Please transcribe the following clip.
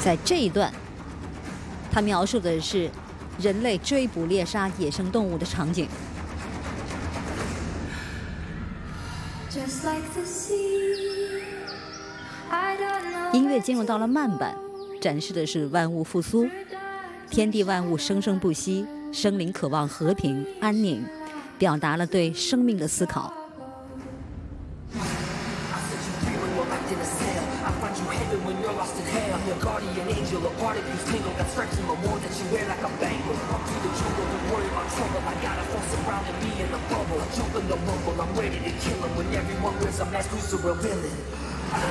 在这一段，他描述的是人类追捕猎杀野生动物的场景。音乐进入到了慢板，展示的是万物复苏，天地万物生生不息，生灵渴望和平安宁，表达了对生命的思考。